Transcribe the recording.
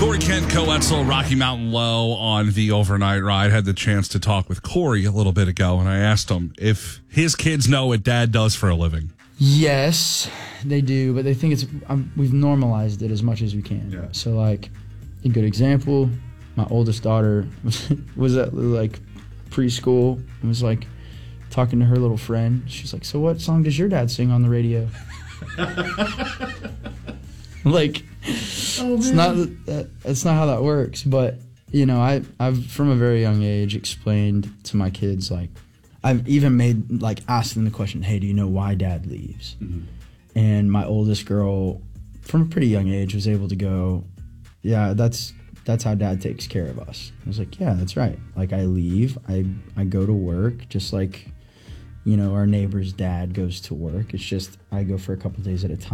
Corey Kent, Coetzel, Rocky Mountain Low on the overnight ride. Had the chance to talk with Corey a little bit ago, and I asked him if his kids know what Dad does for a living. Yes, they do, but they think we've normalized it as much as we can. Yeah. So, like, a good example, my oldest daughter was at, like, preschool and was, like, talking to her little friend. She's like, so what song does your dad sing on the radio? Like, it's not how that works. But, you know, I've from a very young age explained to my kids, like, I've even made, like, asked them the question, hey, do you know why Dad leaves? Mm-hmm. And my oldest girl, from a pretty young age, was able to go, yeah, that's how Dad takes care of us. I was like, yeah, that's right. Like, I leave, I go to work, just like, you know, our neighbor's dad goes to work. It's just I go for a couple days at a time.